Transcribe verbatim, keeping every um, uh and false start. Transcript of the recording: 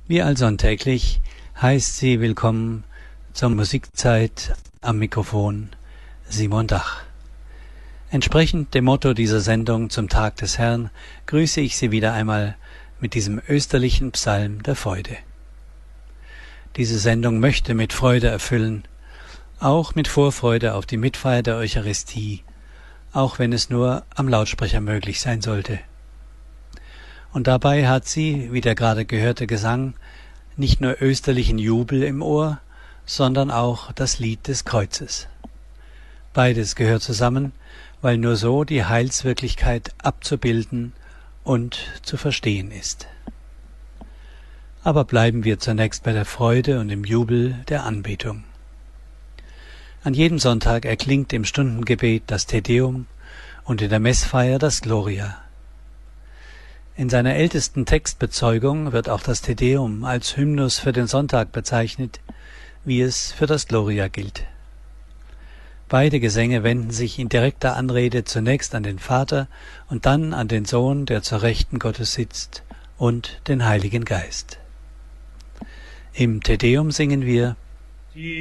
Wie allsonntäglich heißt sie willkommen zur Musikzeit am Mikrofon Simon Dach. Entsprechend dem Motto dieser Sendung zum Tag des Herrn grüße ich Sie wieder einmal mit diesem österlichen Psalm der Freude. Diese Sendung möchte mit Freude erfüllen, auch mit Vorfreude auf die Mitfeier der Eucharistie, auch wenn es nur am Lautsprecher möglich sein sollte. Und dabei hat sie, wie der gerade gehörte Gesang, nicht nur österlichen Jubel im Ohr, sondern auch das Lied des Kreuzes. Beides gehört zusammen, weil nur so die Heilswirklichkeit abzubilden und zu verstehen ist. Aber bleiben wir zunächst bei der Freude und dem Jubel der Anbetung. An jedem Sonntag erklingt im Stundengebet das Te Deum und in der Messfeier das Gloria. In seiner ältesten Textbezeugung wird auch das Te Deum als Hymnus für den Sonntag bezeichnet, wie es für das Gloria gilt. Beide Gesänge wenden sich in direkter Anrede zunächst an den Vater und dann an den Sohn, der zur Rechten Gottes sitzt, und den Heiligen Geist. Im Te Deum singen wir: